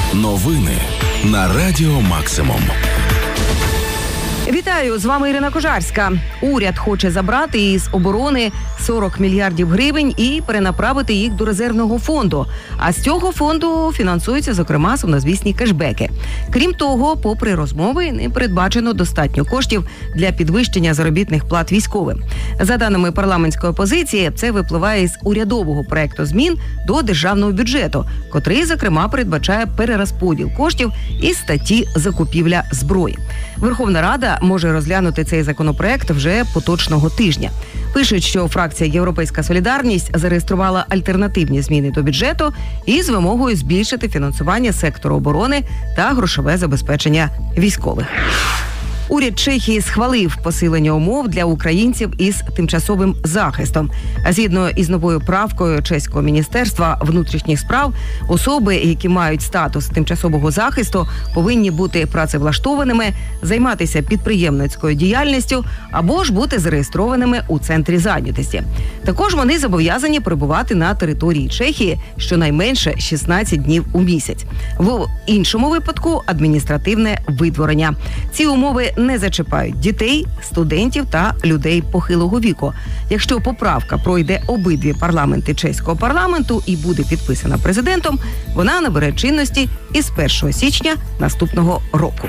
Новини на Радіо Максимум. Вітаю, з вами Ірина Кожарська. Уряд хоче забрати із оборони 40 мільярдів гривень і перенаправити їх до резервного фонду. А з цього фонду фінансуються, зокрема, сумнозвісні кешбеки. Крім того, попри розмови, не передбачено достатньо коштів для підвищення заробітних плат військовим. За даними парламентської опозиції, це випливає із урядового проекту змін до державного бюджету, котрий, зокрема, передбачає перерозподіл коштів із статті «Закупівля зброї». Верховна Рада може розглянути цей законопроект вже поточного тижня. Пишуть, що фракція «Європейська солідарність» зареєструвала альтернативні зміни до бюджету із вимогою збільшити фінансування сектору оборони та грошове забезпечення військових. Уряд Чехії схвалив посилення умов для українців із тимчасовим захистом. А згідно із новою правкою чеського міністерства внутрішніх справ, особи, які мають статус тимчасового захисту, повинні бути працевлаштованими, займатися підприємницькою діяльністю або ж бути зареєстрованими у центрі зайнятості. Також вони зобов'язані перебувати на території Чехії щонайменше 16 днів у місяць. В іншому випадку – адміністративне видворення. Ці умови не зачіпають дітей, студентів та людей похилого віку. Якщо поправка пройде обидві парламенти чеського парламенту і буде підписана президентом, вона набере чинності із 1 січня наступного року.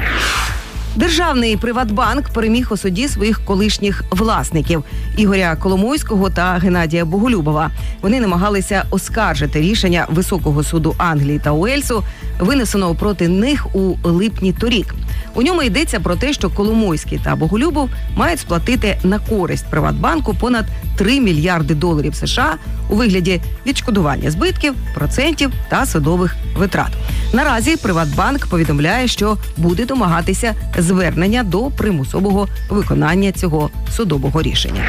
Державний «Приватбанк» переміг у суді своїх колишніх власників – Ігоря Коломойського та Геннадія Боголюбова. Вони намагалися оскаржити рішення Високого суду Англії та Уельсу, винесеного проти них у липні торік. У ньому йдеться про те, що Коломойський та Боголюбов мають сплатити на користь «Приватбанку» понад 3 мільярди доларів США у вигляді відшкодування збитків, процентів та судових витрат. Наразі «Приватбанк» повідомляє, що буде домагатися звернення до примусового виконання цього судового рішення.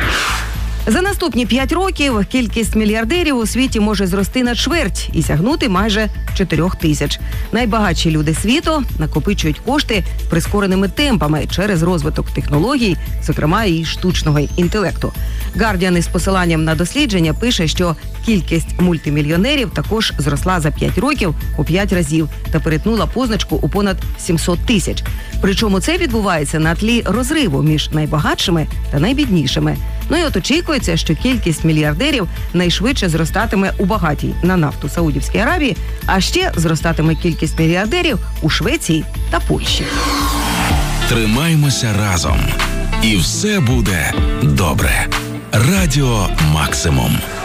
За наступні 5 років кількість мільярдерів у світі може зрости на чверть і сягнути майже 4 тисяч. Найбагатші люди світу накопичують кошти прискореними темпами через розвиток технологій, зокрема і штучного інтелекту. Guardian із посиланням на дослідження пише, що кількість мультимільйонерів також зросла за 5 років у 5 разів та перетнула позначку у понад 700 тисяч. Причому це відбувається на тлі розриву між найбагатшими та найбіднішими. Ну і от очікується, що кількість мільярдерів найшвидше зростатиме у багатій на нафту Саудівській Аравії, а ще зростатиме кількість мільярдерів у Швеції та Польщі. Тримаймося разом. І все буде добре. Радіо Максимум.